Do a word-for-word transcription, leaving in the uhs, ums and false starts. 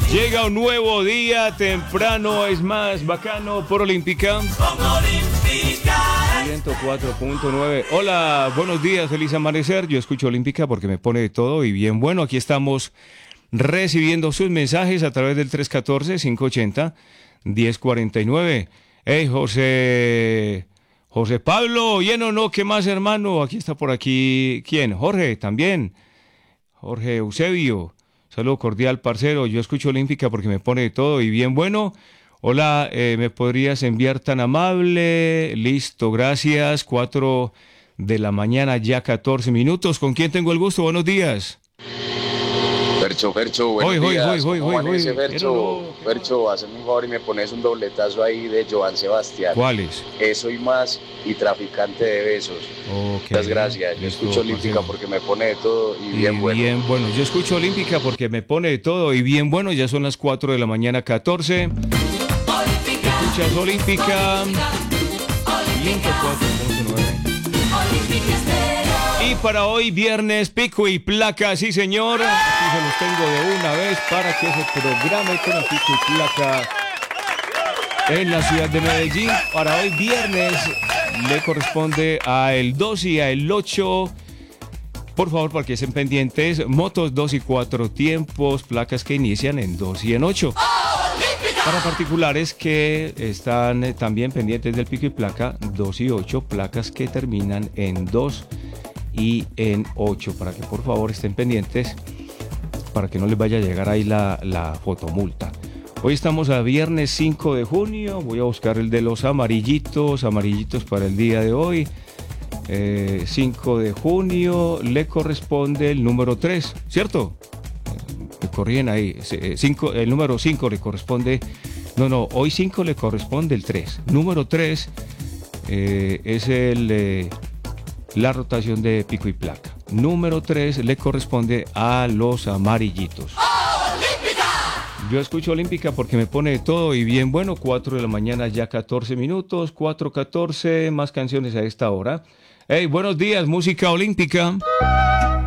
Llega un nuevo día, temprano es más bacano por Olímpica. ciento cuatro punto nueve. Hola, buenos días, feliz amanecer. Yo escucho Olímpica porque me pone de todo y bien bueno. Aquí estamos recibiendo sus mensajes a través del tres uno cuatro, cinco ocho cero, uno cero cuatro nueve. Hey, José... José Pablo, ¿bien o no? ¿Qué más, hermano? Aquí está por aquí, ¿quién? Jorge, también. Jorge Eusebio. Saludo cordial, parcero. Yo escucho Olímpica porque me pone de todo y bien bueno. Hola, eh, ¿me podrías enviar tan amable? Listo, gracias. Cuatro de la mañana, ya catorce minutos. ¿Con quién tengo el gusto? Buenos días. Fercho, Fercho, buenos hoy, días. Hoy, hoy, ¿Cómo hoy, amanece, hoy, Fercho? no, Fercho, hazme un favor y me pones un dobletazo ahí de Joan Sebastián. ¿Cuáles? Eso y más, y traficante de besos. Okay. Muchas gracias. Yo Listo, escucho Olímpica porque me pone de todo y, y bien bueno. Bien bueno. Yo escucho Olímpica porque me pone de todo y bien bueno. Ya son las cuatro de la mañana, catorce. Olímpica. Escuchas Olímpica. ciento cuatro punto nueve. Y para hoy, viernes, pico y placa, sí señor. Aquí se los tengo de una vez para que se programe con el pico y placa en la ciudad de Medellín. Para hoy, viernes, le corresponde a el dos y a el ocho. Por favor, para que estén pendientes, motos dos y cuatro tiempos, placas que inician en dos y en ocho. Para particulares que están eh, también pendientes del pico y placa, dos y ocho, placas que terminan en dos y en ocho, para que por favor estén pendientes, para que no les vaya a llegar ahí la, la fotomulta. Hoy estamos a viernes cinco de junio, voy a buscar el de los amarillitos, amarillitos para el día de hoy. Eh, cinco de junio le corresponde el número tres, ¿cierto? Me corrían ahí, cinco, el número cinco le corresponde, no, no, hoy cinco le corresponde el tres. Número tres eh, es el, eh, la rotación de pico y placa. Número tres le corresponde a los amarillitos. ¡Olímpica! Yo escucho Olímpica porque me pone de todo y bien bueno. cuatro de la mañana, ya catorce minutos, cuatro catorce, más canciones a esta hora. Hey, buenos días, música olímpica.